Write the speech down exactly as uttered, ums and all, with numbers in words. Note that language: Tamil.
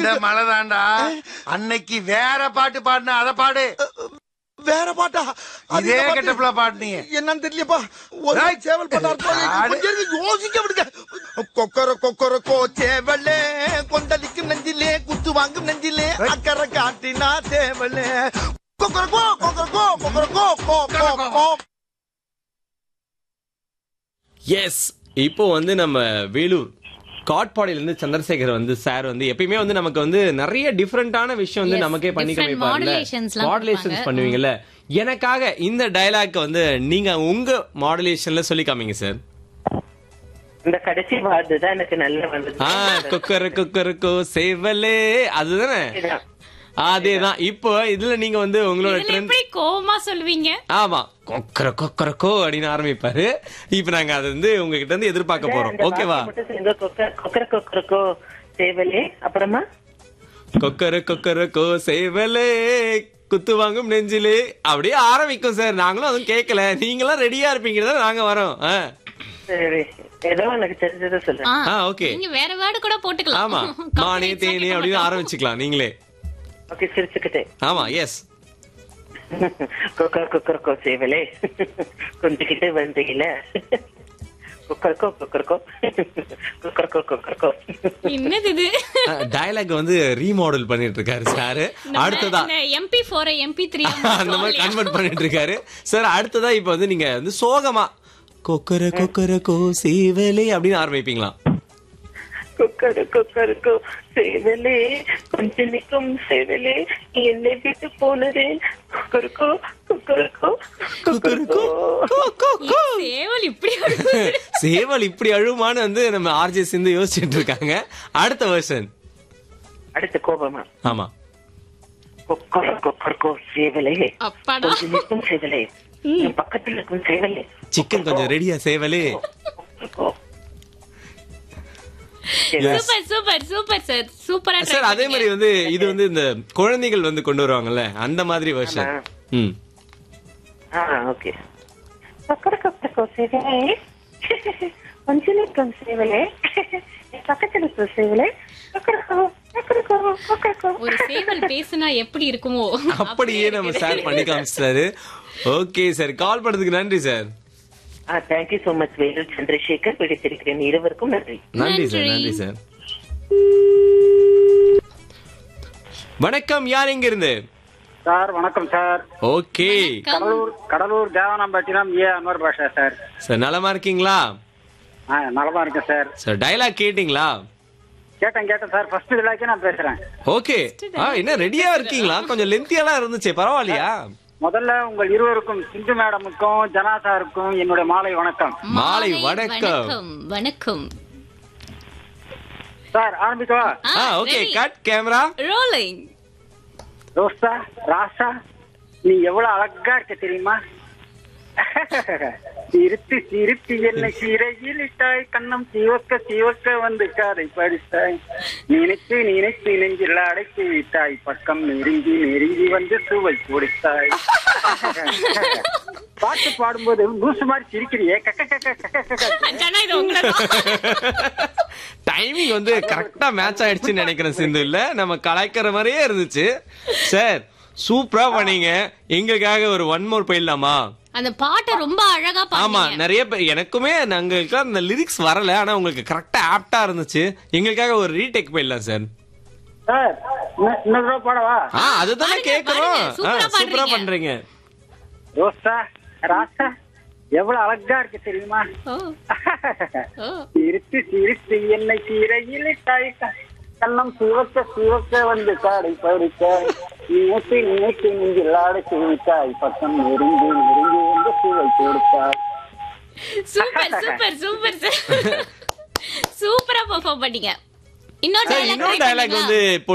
அந்த மழை தாண்டா அன்னைக்கு வேற பாட்டு பாடுன அத பாடு. வேற பாட்டா? இதே கெட்டப்ல பாடுனீங்க என்னன்னு தெரியலப்பா. ஒரு சேவல் பாட்டு அர்த்தம் யோசிக்க விடுங்க. கொக்கர கொக்கர கோ சேவலே கொந்தளிக்கும் நெஞ்சிலே குத்து வாங்கும் நெஞ்சிலே அக்கறை காட்டினா சேவலே கொக்கர கோ கொக்கர கோ கொக்கர கோ கோ கோ. எஸ், இப்போ வந்து நம்ம வேலூர் காட்பாடியில இருந்து சந்திரசேகர் வந்து சார் வந்து எப்பயுமே வந்து நமக்கு வந்து நிறைய டிஃபரெண்டான விஷயம் வந்து நமக்கே பண்ணி காமிப்பாங்கல்ல, மாடுலேஷன்ஸ் பண்ணுவீங்கல்ல. எனக்காக இந்த டயலாக் வந்து நீங்க உங்க மாடுலேஷன்ல சொல்லி காமிங்க சார். இந்த கடைசி வார்த்தை தான் எனக்கு நல்லா வந்தது. ஆ, குக்கர குக்கரக்கோ சேவலே, அதுதானே? அதேதான். இப்போ இதுல நீங்க வந்து உங்களோட ட்ரெண்ட் கோவமா சொல்லுவீங்க. ஆமா, கொக்கர கொக்கரக்கோ அப்படின்னு ஆரம்பிப்பாரு. இப்ப நாங்க அது வந்து உங்ககிட்ட இருந்து எதிர்பார்க்க போறோம். ஓகேவா? கொக்கர கொக்கரக்கோ சேவலே, அப்புறமா கொக்கர கொக்கரக்கோ சேவலே குத்து வாங்கும் நெஞ்சிலே அப்படியே ஆரம்பிக்கும் சார். நாங்களும் அதுவும் கேட்கல, நீங்களும் ரெடியா இருப்பீங்க, நாங்க வரோம். சரி, ஏதோ எனக்கு தெரிஞ்சதை சொல்றேன். ஓகே, நீங்க வேற வேர்டு கூட போட்டுக்கலாம். ஆமா, மானே தேனே அப்படின்னு ஆரம்பிச்சுக்கலாம் நீங்களே. ஓகே, சிரிச்சுக்கிட்டே. ஆமா, எஸ். கொக்கர கொக்கரக்கோ சேவலே கொஞ்சிக்கிட்டு வந்தீங்கல, கொக்கரக்கோ கொக்கரக்கோ கொக்கரக்கோ கொக்கரக்கோ. என்னது இது? டயலாக் வந்து ரீமாடல் பண்ணிட்டு இருக்காரு சார். அடுத்ததா M B four M B three அந்த மாதிரி கன்வெர்ட் பண்ணிட்டு இருக்காரு சார். அடுத்ததா இப்ப வந்து நீங்க வந்து சோகமா கொக்கர கொக்கரக்கோ சேவலே அப்படின்னு ஆரம்பிப்பீங்களா? கொக்கர கொக்கரக்கோ சேவலே கொஞ்சம் நிற்கும் சேவலே என்னை விட்டு போனதே கொக்கரக்கோ கொக்கரக்கோ கொக்கரக்கோ. சேவல் இப்படி சேவல் இப்படி அழுமான்னு வந்து நம்ம ஆர்ஜே சிந்து யோசிச்சுட்டு இருக்காங்க. அடுத்த வெர்ஷன். அடுத்த கோபமா? ஆமா, கொக்கர கொக்கரக்கோ சேவலே அப்பாடா கொஞ்சம் நிற்கும் சேவலே பக்கத்துல இருக்கும் சேவலே சிக்கன் கொஞ்சம் ரெடியா சேவலே. சூப்பர் சூப்பர் சூப்பர் சார், சூப்பரா சார். அதே மாதிரி வந்து இது வந்து இந்த குழந்தைகள் வந்து கொண்டு வருவாங்கல்ல, அந்த மாதிரி வெர்ஷன். ம், ஆ, ஓகே. கொக்கர கொக்கரக்கோ சேவலே கொஞ்சம் நிற்கும் சேவலே பக்கத்துல இருக்கும் சேவலே கொக்கரக்கோ கொக்கரக்கோ கொக்கரக்கோ. ஒரு சேவல் பேசுனா எப்படி இருக்குமோ அப்படியே நம்ம சார் பண்ணி காமிச்சாரு. ஓகே சார், கால் பண்ணதுக்கு நன்றி sir. Thank you so much Velu Chandrasekhar. பிடித்திருக்கிறேன். இருவருக்கும் நன்றி. நன்றி சார், நன்றி சார். வணக்கம், யார் எங்க இருந்து? சார் வணக்கம் சார். ஓகே, கடலூர் கடலூர் தேவனாம்பட்டினம் ஏ அன்வர் பாஷா சார். சார் நலமா இருக்கீங்களா? நலமா இருக்கேன் சார். சார் டயலாக் கேட்டீங்களா? கேட்டேன் கேட்டேன் சார். ஃபர்ஸ்ட் டயலாக்கே நான் பேசுறேன். ஓகே, என்ன ரெடியா இருக்கீங்களா? கொஞ்சம் லென்த்தியா இருந்துச்சு, பரவாயில்லையா? முதல்ல உங்கள் இருவருக்கும், சிந்து மேடமுக்கும் ஜனாசாருக்கும் என்னுடைய மாலை வணக்கம். மாலை வணக்கம். வணக்கம் sir. ஆரம்பிக்கவா? Okay, cut camera rolling. ரோசா ராசா நீ எவ்வளவு அழகா இருக்க தெரியுமா? சிரித்து சிரித்து என்னை சிறையில் இட்டாய், கண்ணம் சிவக்க சிவக்க வந்து காதை படித்தாய், நினைத்து நினைத்து நெஞ்சில் அடைத்து விட்டாய், பக்கம் நெருங்கி நெருங்கி வந்து சுவை கொடுத்தாய். பாட்டு பாடும்போது லூசு மாதிரி சிரிக்கிறியே. டைமிங் வந்து கரெக்டா மேட்ச் ஆயிடுச்சுன்னு நினைக்கிறேன் சிந்து. இல்ல, நம்ம கலாய்க்கிற மாதிரியே இருந்துச்சு சார். சூப்பரா பண்ணீங்க. எங்களுக்காக ஒரு ஒன் மோர் போயிடலாமா? அந்த பாட்டை ரொம்ப அழகா பாடுங்க. ஆமா, நிறைய பேர் எனக்குமே நாங்களுக்கு அந்த லிரிக்ஸ் வரல, ஆனா உங்களுக்கு கரெக்டா ஆப்டா இருந்துச்சு. எங்களுக்காக ஒரு ரீடேக் போயிடலாம் சார். சார் இன்னொரு பாடவா? ஆ, அதுதானே கேக்குறோம். சூப்பரா பண்றீங்க. ரோசா ராசா எவ்வளவு அழகா இருக்கு தெரியுமா? சிரித்து சிரித்து என்னை சிறையில் இட்டாய், கண்ணம் சிவக்க சிவக்க வந்து காடை பறித்தாய், நினைத்து நினைத்து நெஞ்சில் அடைத்து விட்டாய், பக்கம் நெருங்கி நெருங்கி வந்து சுவை கொடுத்தாய். சூப்பர் சூப்பர் சூப்பர் சார், சூப்பரா பெர்ஃபார்ம் பண்ணீங்க. இன்னொரு டயலாக் வந்து